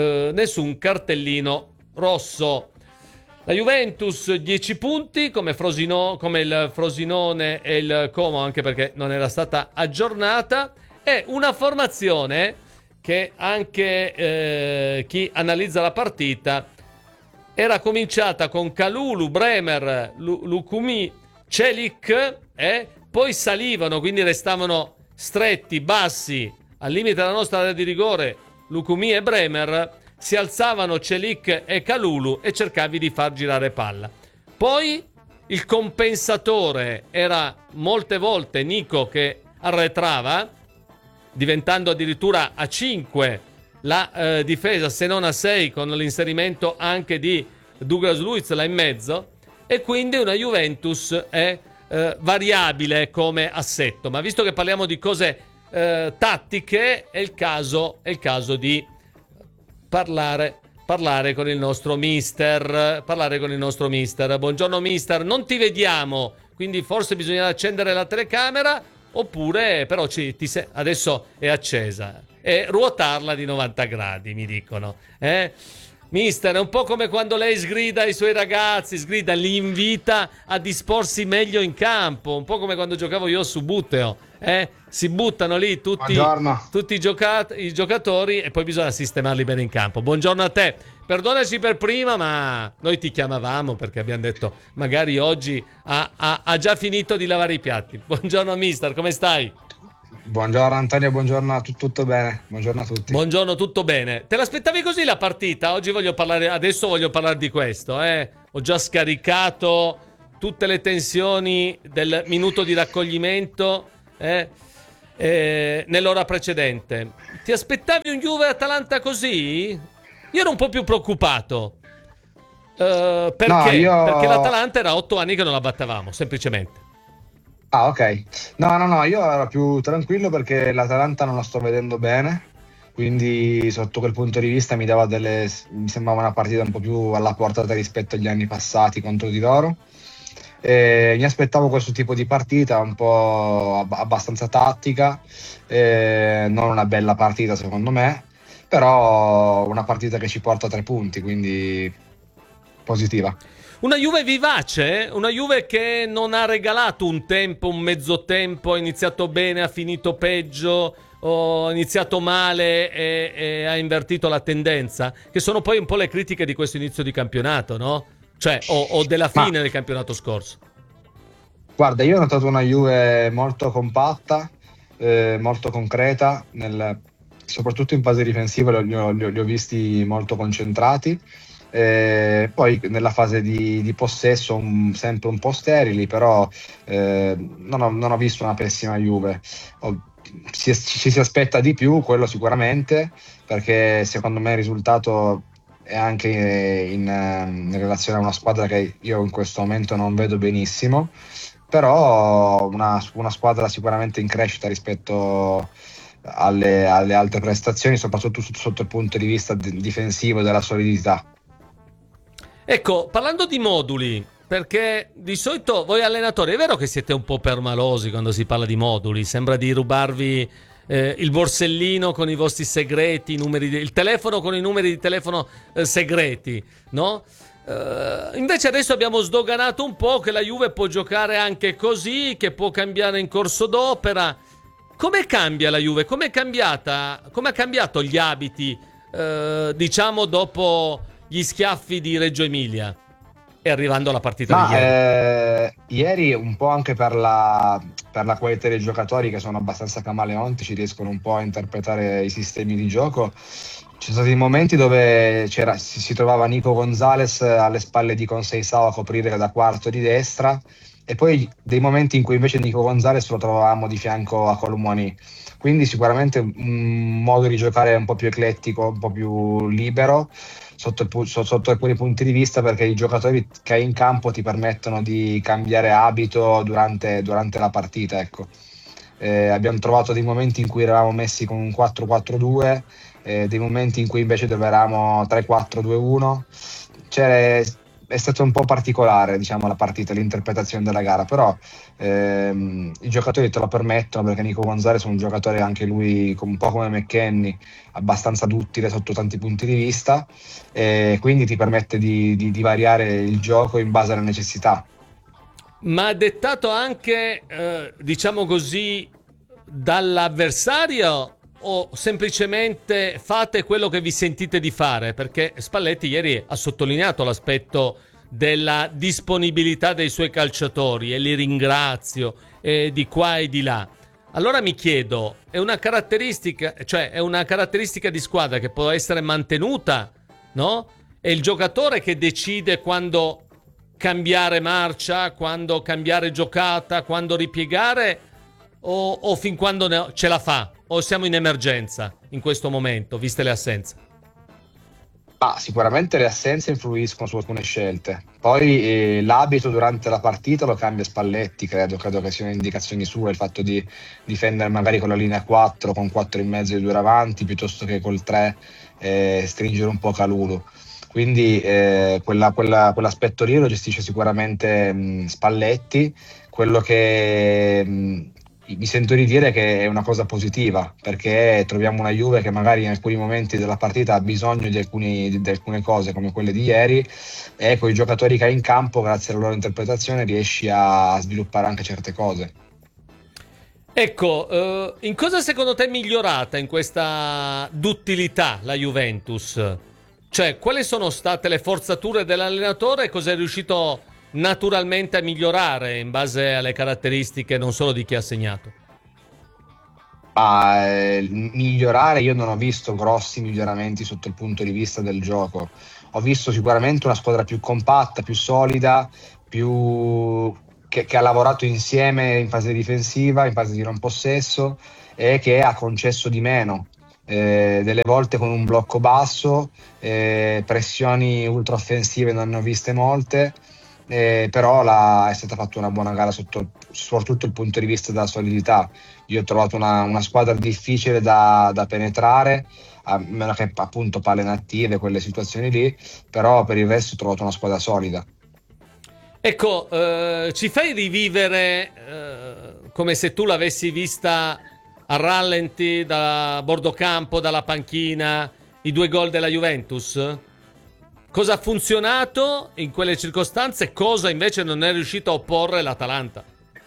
cartellino rosso. La Juventus 10 punti come il Frosinone e il Como, anche perché non era stata aggiornata, e una formazione che anche chi analizza la partita era cominciata con Kalulu, Bremer, Lukumi, Celik, poi salivano, quindi restavano stretti, bassi, al limite della nostra area di rigore, Lukumi e Bremer, si alzavano Celik e Kalulu e cercavi di far girare palla. Poi il compensatore era molte volte Nico che arretrava, diventando addirittura a 5 la difesa, se non a 6, con l'inserimento anche di Douglas Luiz là in mezzo, e quindi una Juventus variabile come assetto. Ma visto che parliamo di cose tattiche, è il caso di parlare con il nostro mister. Buongiorno mister, non ti vediamo, quindi forse bisogna accendere la telecamera, oppure però adesso è accesa, e ruotarla di 90 gradi, mi dicono. Mister, è un po' come quando lei sgrida i suoi ragazzi, li invita a disporsi meglio in campo, un po' come quando giocavo io su Butteo, si buttano lì tutti i giocatori e poi bisogna sistemarli bene in campo. Buongiorno a te. perdonaci per prima, ma noi ti chiamavamo perché abbiamo detto magari oggi ha già finito di lavare i piatti. Buongiorno mister, come stai? Buongiorno Antonio, buongiorno a tutto bene, buongiorno a tutti. Buongiorno, tutto bene. Te l'aspettavi così la partita? Adesso voglio parlare di questo, eh? Ho già scaricato tutte le tensioni del minuto di raccoglimento nell'ora precedente. Ti aspettavi un Juve-Atalanta così? Io ero un po' più preoccupato. Perché? No, Perché l'Atalanta era 8 anni che non la battevamo, semplicemente. Ah, ok. No, io ero più tranquillo perché l'Atalanta non la sto vedendo bene, quindi sotto quel punto di vista mi sembrava una partita un po' più alla portata rispetto agli anni passati contro di loro. Mi aspettavo questo tipo di partita un po' abbastanza tattica, non una bella partita secondo me, però una partita che ci porta a 3 punti, quindi positiva. Una Juve vivace, una Juve che non ha regalato un tempo, un mezzo tempo, ha iniziato bene, ha finito peggio, o ha iniziato male e ha invertito la tendenza, che sono poi un po' le critiche di questo inizio di campionato, no? Cioè, o della fine del campionato scorso. Guarda, io ho notato una Juve molto compatta, molto concreta, soprattutto in fase difensiva li ho visti molto concentrati. Poi nella fase di possesso sempre un po' sterili, però non ho visto una pessima Juve. Ci si aspetta di più, quello sicuramente, perché secondo me il risultato è anche in relazione a una squadra che io in questo momento non vedo benissimo, però una squadra sicuramente in crescita rispetto alle altre prestazioni, soprattutto sotto il punto di vista difensivo e della solidità. Ecco, parlando di moduli, perché di solito voi allenatori, è vero che siete un po' permalosi quando si parla di moduli, sembra di rubarvi il borsellino con i vostri segreti, il telefono con i numeri di telefono segreti, no? Invece adesso abbiamo sdoganato un po' che la Juve può giocare anche così, che può cambiare in corso d'opera. Come cambia la Juve? Come ha cambiato gli abiti, diciamo, dopo gli schiaffi di Reggio Emilia e arrivando alla partita di ieri? Ieri un po' anche per la qualità dei giocatori, che sono abbastanza camaleontici, riescono un po' a interpretare i sistemi di gioco. Ci sono stati momenti dove si trovava Nico Gonzalez alle spalle di Conceição a coprire da quarto di destra, e poi dei momenti in cui invece Nico Gonzalez lo trovavamo di fianco a Colomoni. Quindi sicuramente un modo di giocare un po' più eclettico, un po' più libero sotto alcuni punti di vista, perché i giocatori che hai in campo ti permettono di cambiare abito durante la partita, ecco. Abbiamo trovato dei momenti in cui eravamo messi con un 4-4-2, dei momenti in cui invece eravamo 3-4-2-1. È stato un po' particolare, diciamo, la partita, l'interpretazione della gara, però i giocatori te lo permettono, perché Nico Gonzalez è un giocatore anche lui un po' come McKennie, abbastanza duttile sotto tanti punti di vista, quindi ti permette di variare il gioco in base alle necessità. Ma dettato anche, diciamo così, dall'avversario, o semplicemente fate quello che vi sentite di fare? Perché Spalletti ieri ha sottolineato l'aspetto della disponibilità dei suoi calciatori e li ringrazio di qua e di là. Allora mi chiedo, è una caratteristica di squadra che può essere mantenuta, no? È il giocatore che decide quando cambiare marcia, quando cambiare giocata, quando ripiegare, o fin quando ce la fa? O siamo in emergenza in questo momento, viste le assenze? Sicuramente le assenze influiscono su alcune scelte. Poi l'abito durante la partita lo cambia Spalletti, credo che siano indicazioni sue, il fatto di difendere magari con la linea 4, con 4 in mezzo e 2 davanti, piuttosto che col 3 stringere un po' Kalulu. Quindi quell'aspetto lì lo gestisce sicuramente Spalletti. Quello che mi sento di dire che è una cosa positiva, perché troviamo una Juve che magari in alcuni momenti della partita ha bisogno di alcune cose come quelle di ieri, e con i giocatori che hai in campo, grazie alla loro interpretazione, riesci a sviluppare anche certe cose. Ecco, in cosa secondo te è migliorata in questa duttilità la Juventus? Cioè, quali sono state le forzature dell'allenatore e cosa è riuscito naturalmente a migliorare in base alle caratteristiche non solo di chi ha segnato? Migliorare, io non ho visto grossi miglioramenti sotto il punto di vista del gioco. Ho visto sicuramente una squadra più compatta, più solida, che ha lavorato insieme in fase difensiva, in fase di non possesso, e che ha concesso di meno. Delle volte con un blocco basso, pressioni ultra offensive non ne ho viste molte, però è stata fatta una buona gara soprattutto il punto di vista della solidità. Io ho trovato una squadra difficile da penetrare, a meno che appunto palle inattive, quelle situazioni lì, però per il resto ho trovato una squadra solida. Ecco, ci fai rivivere come se tu l'avessi vista a rallenti da bordo campo, dalla panchina, i 2 gol della Juventus? Cosa ha funzionato in quelle circostanze? Cosa invece non è riuscito a opporre l'Atalanta?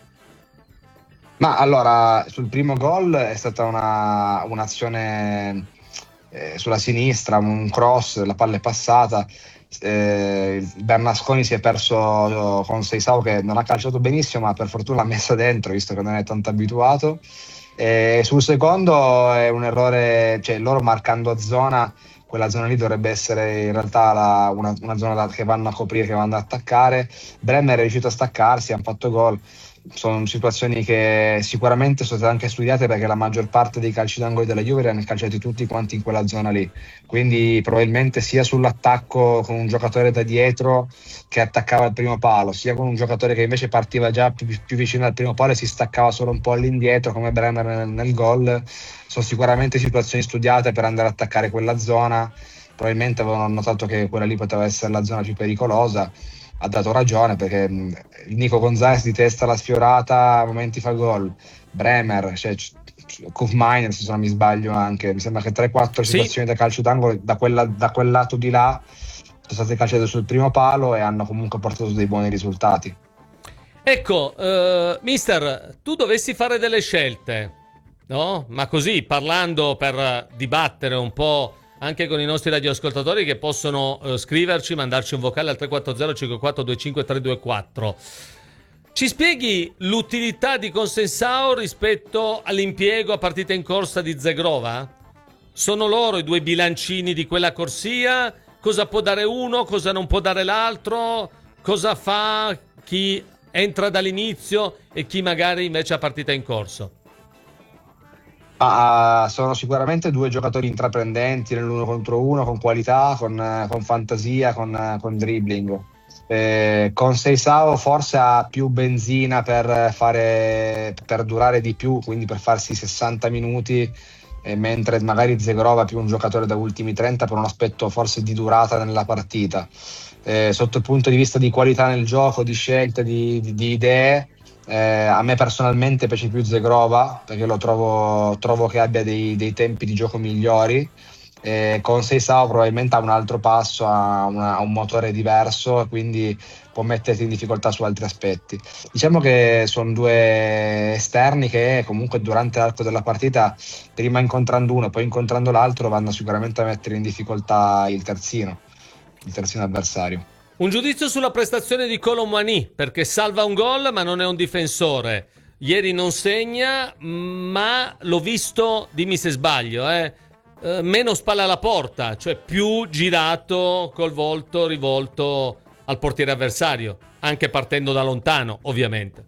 Ma allora, sul primo gol è stata un'azione sulla sinistra, un cross, la palla è passata. Bernasconi si è perso con Seisao, che non ha calciato benissimo, ma per fortuna l'ha messa dentro, visto che non è tanto abituato. Sul secondo è un errore, cioè loro marcando a zona, quella zona lì dovrebbe essere in realtà una zona che vanno a coprire, che vanno ad attaccare. Bremer è riuscito a staccarsi, hanno fatto gol. Sono situazioni che sicuramente sono state anche studiate, perché la maggior parte dei calci d'angolo della Juve erano calciati tutti quanti in quella zona lì, quindi probabilmente sia sull'attacco con un giocatore da dietro che attaccava il primo palo, sia con un giocatore che invece partiva già più vicino al primo palo e si staccava solo un po' all'indietro come Bremer nel gol. Sono sicuramente situazioni studiate per andare ad attaccare quella zona. Probabilmente avevano notato che quella lì poteva essere la zona più pericolosa. Ha dato ragione, perché Nico Gonzalez di testa la sfiorata, a momenti fa gol. Bremer, cioè Kufminer, se non mi sbaglio, anche mi sembra che 3-4 situazioni da calcio d'angolo da quel lato di là sono state calciate sul primo palo e hanno comunque portato dei buoni risultati. Ecco, mister, tu dovessi fare delle scelte, no? Ma così, parlando, per dibattere un po' anche con i nostri radioascoltatori, che possono scriverci, mandarci un vocale al 340 5425 324. Ci spieghi l'utilità di Consensao rispetto all'impiego a partita in corsa di Zegrova? Sono loro i 2 bilancini di quella corsia? Cosa può dare uno, cosa non può dare l'altro? Cosa fa chi entra dall'inizio e chi magari invece a partita in corso? Sono sicuramente 2 giocatori intraprendenti nell'1 contro 1, con qualità, con fantasia, con dribbling. Con Seisao forse ha più benzina per durare di più, quindi per farsi 60 minuti, mentre magari Zegrova è più un giocatore da ultimi 30, per un aspetto forse di durata nella partita. Sotto il punto di vista di qualità nel gioco, di scelte, di idee, a me personalmente piace più Zegrova, perché lo trovo che abbia dei tempi di gioco migliori. Con Seisao probabilmente ha un altro passo, ha un motore diverso, quindi può metterti in difficoltà su altri aspetti. Diciamo che sono 2 esterni che comunque durante l'arco della partita, prima incontrando uno e poi incontrando l'altro, vanno sicuramente a mettere in difficoltà il terzino avversario. Un giudizio sulla prestazione di Colomani, perché salva un gol ma non è un difensore. Ieri non segna, ma l'ho visto, dimmi se sbaglio, meno spalla alla porta, cioè più girato col volto rivolto al portiere avversario, anche partendo da lontano, ovviamente.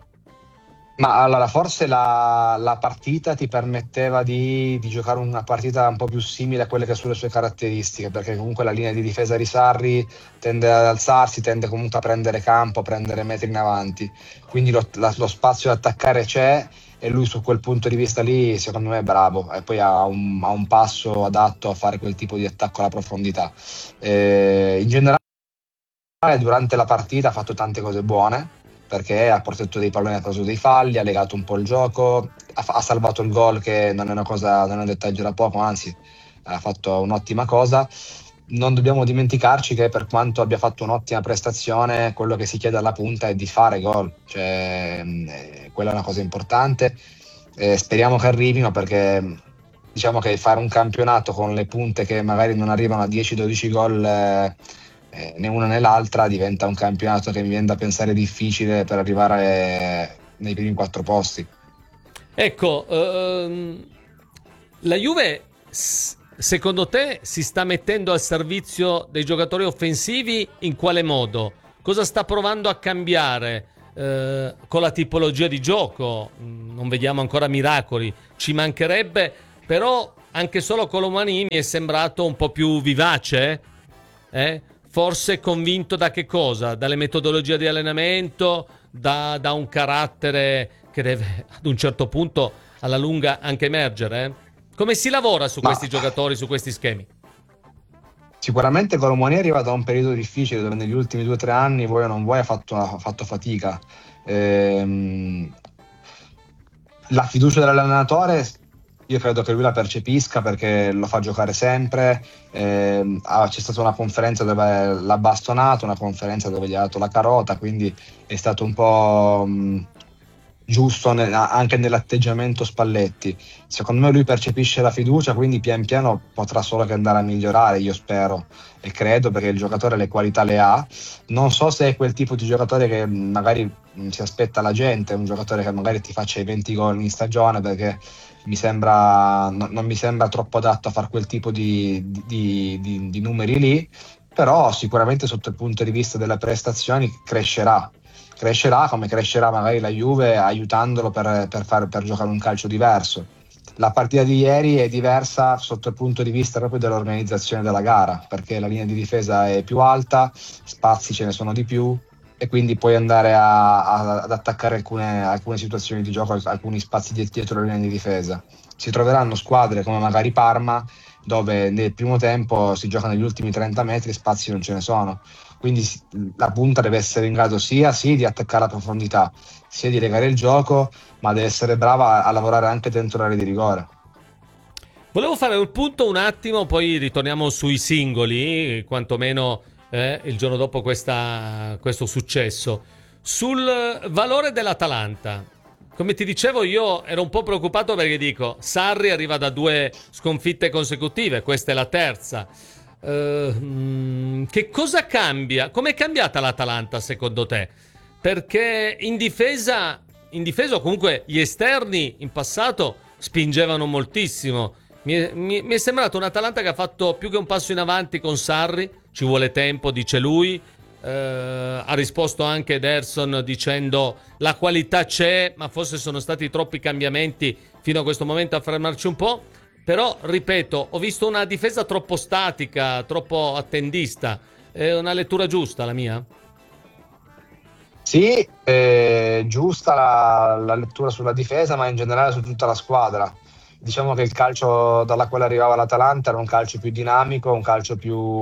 Ma allora forse la partita ti permetteva di giocare una partita un po' più simile a quelle che sono le sue caratteristiche, perché comunque la linea di difesa di Sarri tende ad alzarsi, tende comunque a prendere campo, a prendere metri in avanti, quindi lo spazio da attaccare c'è, e lui su quel punto di vista lì secondo me è bravo, e poi ha un passo adatto a fare quel tipo di attacco alla profondità. In generale durante la partita ha fatto tante cose buone, perché ha portato dei palloni, ha preso dei falli, ha legato un po' il gioco, ha salvato il gol, che non è un dettaglio da poco, anzi ha fatto un'ottima cosa. Non dobbiamo dimenticarci che, per quanto abbia fatto un'ottima prestazione, quello che si chiede alla punta è di fare gol, cioè quella è una cosa importante. Speriamo che arrivino, perché diciamo che fare un campionato con le punte che magari non arrivano a 10-12 gol né una né l'altra diventa un campionato che mi viene da pensare difficile per arrivare nei primi 4 posti. Ecco, la Juve secondo te si sta mettendo al servizio dei giocatori offensivi in quale modo? Cosa sta provando a cambiare con la tipologia di gioco? Non vediamo ancora miracoli, ci mancherebbe, però anche solo Colomani mi è sembrato un po' più vivace, forse convinto da che cosa? Dalle metodologie di allenamento, da un carattere che deve ad un certo punto alla lunga anche emergere? Come si lavora su questi giocatori, su questi schemi? Sicuramente Colomani arriva da un periodo difficile dove negli ultimi 2 o 3 anni, vuoi o non vuoi, ha fatto fatica. La fiducia dell'allenatore io credo che lui la percepisca perché lo fa giocare sempre. C'è stata una conferenza dove l'ha bastonato, una conferenza dove gli ha dato la carota, quindi è stato un po' giusto anche nell'atteggiamento Spalletti. Secondo me lui percepisce la fiducia, quindi pian piano potrà solo che andare a migliorare, io spero e credo, perché il giocatore le qualità le ha. Non so se è quel tipo di giocatore che magari si aspetta la gente, un giocatore che magari ti faccia i 20 gol in stagione, perché non mi sembra troppo adatto a fare quel tipo di numeri lì, però sicuramente sotto il punto di vista delle prestazioni crescerà come crescerà magari la Juve aiutandolo per giocare un calcio diverso. La partita di ieri è diversa sotto il punto di vista proprio dell'organizzazione della gara, perché la linea di difesa è più alta, spazi ce ne sono di più e quindi puoi andare ad attaccare alcune situazioni di gioco, alcuni spazi dietro la linea di difesa. Si troveranno squadre come magari Parma, dove nel primo tempo si gioca negli ultimi 30 metri e spazi non ce ne sono. Quindi la punta deve essere in grado sia di attaccare la profondità, sia di legare il gioco, ma deve essere brava a lavorare anche dentro l'area di rigore. Volevo fare un punto un attimo, poi ritorniamo sui singoli, quantomeno il giorno dopo questo successo. Sul valore dell'Atalanta. Come ti dicevo, io ero un po' preoccupato perché dico, Sarri arriva da 2 sconfitte consecutive, questa è la terza. Che cosa cambia? Com'è cambiata l'Atalanta secondo te? Perché in difesa comunque gli esterni in passato spingevano moltissimo. Mi è sembrato un Atalanta che ha fatto più che un passo in avanti con Sarri, ci vuole tempo, dice lui. Ha risposto anche Ederson dicendo la qualità c'è, ma forse sono stati troppi cambiamenti fino a questo momento a fermarci un po'. Però, ripeto, ho visto una difesa troppo statica, troppo attendista. È una lettura giusta la mia? Sì, giusta la lettura sulla difesa, ma in generale su tutta la squadra. Diciamo che il calcio dalla quale arrivava l'Atalanta era un calcio più dinamico, un calcio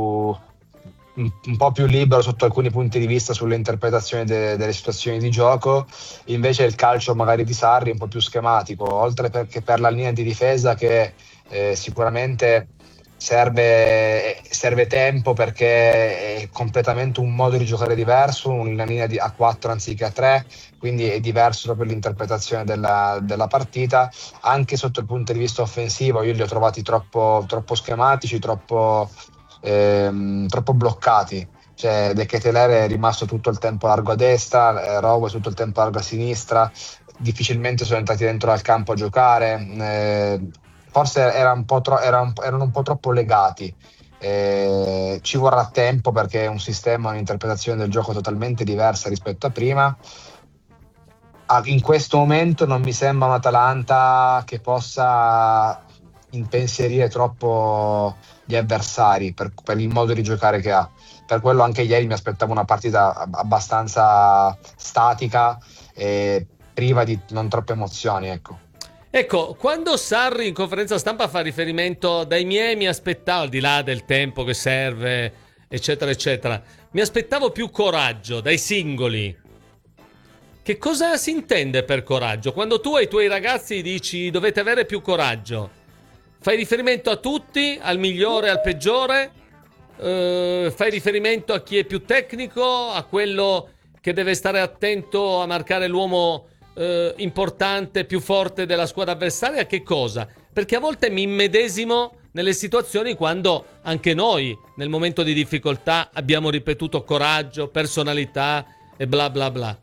un po' più libero sotto alcuni punti di vista sulle interpretazioni delle situazioni di gioco. Invece il calcio magari di Sarri è un po' più schematico, oltre che per la linea di difesa che sicuramente serve tempo, perché è completamente un modo di giocare diverso, una linea a 4 anziché a 3, quindi è diverso proprio l'interpretazione della partita. Anche sotto il punto di vista offensivo io li ho trovati troppo schematici, troppo bloccati. Cioè De Ketelaere è rimasto tutto il tempo largo a destra, Rowe tutto il tempo largo a sinistra, difficilmente sono entrati dentro al campo a giocare, forse erano un po' troppo legati. Ci vorrà tempo, perché è un sistema, un'interpretazione del gioco totalmente diversa rispetto a prima. In questo momento non mi sembra un Atalanta che possa impensierire troppo gli avversari per il modo di giocare che ha. Per quello anche ieri mi aspettavo una partita abbastanza statica e priva di non troppe emozioni, Ecco, quando Sarri in conferenza stampa fa riferimento dai miei, mi aspettavo, al di là del tempo che serve, eccetera, eccetera, mi aspettavo più coraggio dai singoli. Che cosa si intende per coraggio? Quando tu ai tuoi ragazzi dici dovete avere più coraggio, fai riferimento a tutti, al migliore, al peggiore? Fai riferimento a chi è più tecnico, a quello che deve stare attento a marcare l'uomo importante, più forte della squadra avversaria? Che cosa? perché a volte mi immedesimo nelle situazioni quando anche noi nel momento di difficoltà abbiamo ripetuto coraggio, personalità e bla bla bla.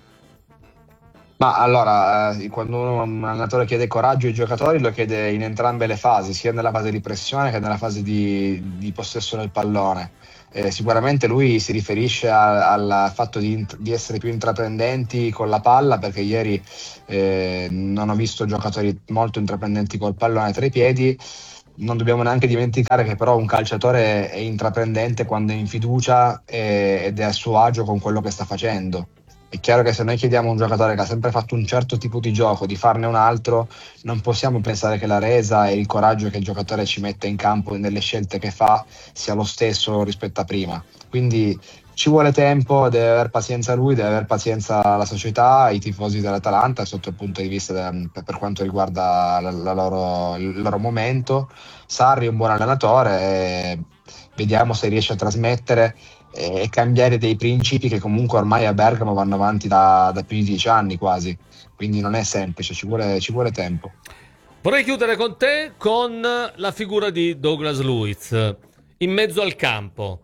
Ma allora, quando un allenatore chiede coraggio ai giocatori, lo chiede in entrambe le fasi, sia nella fase di pressione che nella fase di possesso del pallone. Sicuramente lui si riferisce al fatto di essere più intraprendenti con la palla, perché ieri non ho visto giocatori molto intraprendenti col pallone tra i piedi. Non dobbiamo neanche dimenticare che però un calciatore è intraprendente quando è in fiducia ed è a suo agio con quello che sta facendo. È chiaro che se noi chiediamo a un giocatore che ha sempre fatto un certo tipo di gioco di farne un altro, non possiamo pensare che la resa e il coraggio che il giocatore ci mette in campo nelle scelte che fa sia lo stesso rispetto a prima. Quindi ci vuole tempo, deve aver pazienza lui, deve aver pazienza la società, i tifosi dell'Atalanta sotto il punto di vista per quanto riguarda il loro momento. Sarri è un buon allenatore e vediamo se riesce a trasmettere e cambiare dei principi che comunque ormai a Bergamo vanno avanti da più di 10 anni quasi, quindi non è semplice, ci vuole tempo. Vorrei chiudere con te con la figura di Douglas Luiz in mezzo al campo.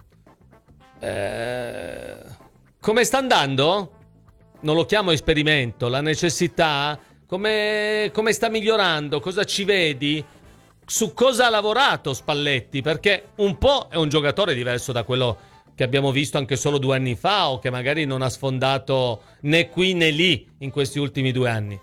Come sta andando? Non lo chiamo esperimento, la necessità, come sta migliorando, cosa ci vedi? Su cosa ha lavorato Spalletti? Perché un po' è un giocatore diverso da quello che abbiamo visto anche solo 2 anni fa, o che magari non ha sfondato né qui né lì in questi ultimi 2 anni.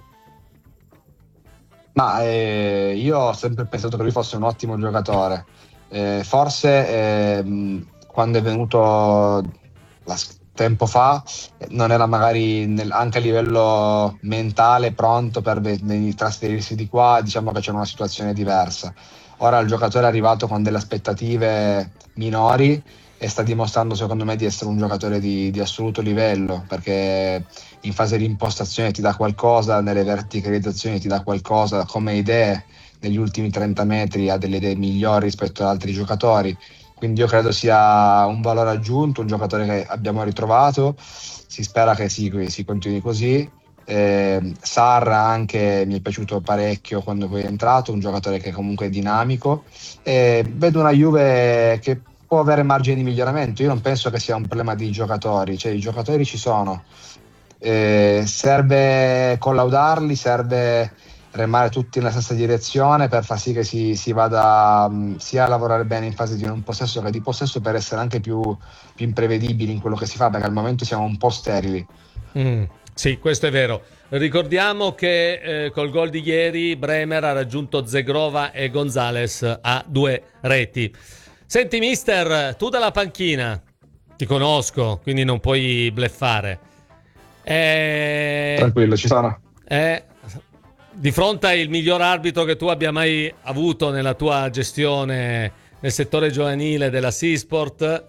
Ma io ho sempre pensato che lui fosse un ottimo giocatore. Forse quando è venuto tempo fa non era magari anche a livello mentale pronto per trasferirsi di qua, diciamo che c'era una situazione diversa. Ora il giocatore è arrivato con delle aspettative minori e sta dimostrando secondo me di essere un giocatore di assoluto livello, perché in fase di impostazione ti dà qualcosa, nelle verticalizzazioni ti dà qualcosa, come idee negli ultimi 30 metri ha delle idee migliori rispetto ad altri giocatori, quindi io credo sia un valore aggiunto, un giocatore che abbiamo ritrovato, si spera che si continui così. Sarra anche mi è piaciuto parecchio quando poi è entrato, un giocatore che comunque è dinamico, vedo una Juve che può avere margini di miglioramento. Io non penso che sia un problema di giocatori, cioè i giocatori ci sono, serve collaudarli, serve remare tutti nella stessa direzione per far sì che si vada sia a lavorare bene in fase di non possesso che di possesso, per essere anche più imprevedibili in quello che si fa, perché al momento siamo un po' sterili. Sì, questo è vero. Ricordiamo che col gol di ieri Bremer ha raggiunto Zegrova e Gonzalez a 2 reti. Senti mister, tu dalla panchina ti conosco, quindi non puoi bluffare. Tranquillo, ci sono. Di fronte al miglior arbitro che tu abbia mai avuto nella tua gestione nel settore giovanile della Seasport,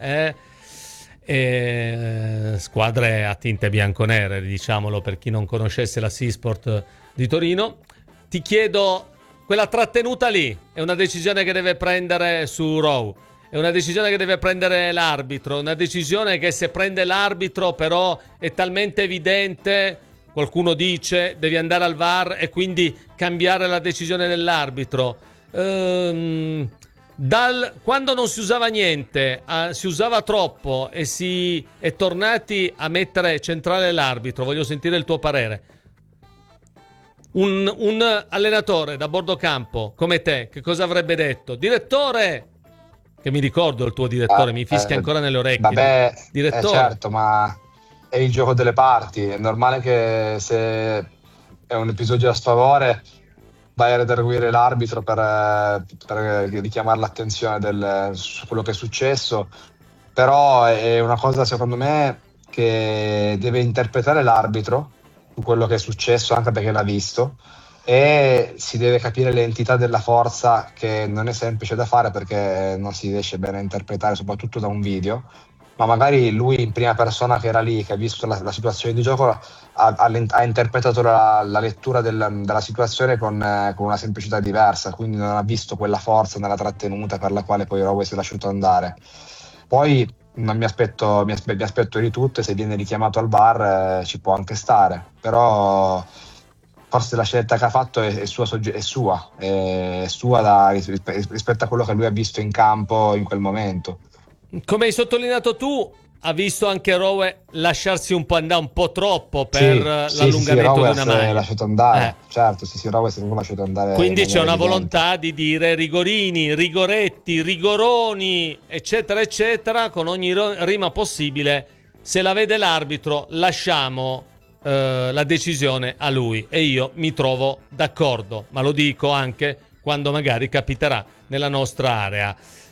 squadre a tinte bianconere, diciamolo per chi non conoscesse la Seasport di Torino, ti chiedo, quella trattenuta lì è una decisione che deve prendere su Rowe, è una decisione che deve prendere l'arbitro, una decisione che se prende l'arbitro però è talmente evidente, qualcuno dice devi andare al VAR e quindi cambiare la decisione dell'arbitro. Quando non si usava niente, si usava troppo e si è tornati a mettere centrale l'arbitro, voglio sentire il tuo parere. Un allenatore da bordo campo come te, che cosa avrebbe detto? Direttore, che mi ricordo il tuo direttore, mi fischia ancora nelle orecchie. Vabbè, direttore. Certo, ma è il gioco delle parti, è normale che se è un episodio a sfavore vai a redarguire l'arbitro per richiamare l'attenzione su quello che è successo, però è una cosa secondo me che deve interpretare l'arbitro su quello che è successo, anche perché l'ha visto, e si deve capire l'entità della forza, che non è semplice da fare perché non si riesce bene a interpretare soprattutto da un video, ma magari lui in prima persona che era lì, che ha visto la situazione di gioco, ha interpretato la lettura della situazione con una semplicità diversa, quindi non ha visto quella forza nella trattenuta per la quale poi Rowe si è lasciato andare. Poi non mi aspetto di tutto, e se viene richiamato al VAR ci può anche stare, però forse la scelta che ha fatto è sua rispetto a quello che lui ha visto in campo in quel momento. Come hai sottolineato tu, ha visto anche Rowe lasciarsi un po' andare un po' troppo per l'allungamento di una maglia. Lasciato andare, certo, Rowe si è lasciato andare. Quindi c'è una evidente. volontà di dire rigorini, rigoretti, rigoroni, eccetera, eccetera, con ogni rima possibile. Se la vede l'arbitro, lasciamo la decisione a lui, e io mi trovo d'accordo, ma lo dico anche quando magari capiterà nella nostra area.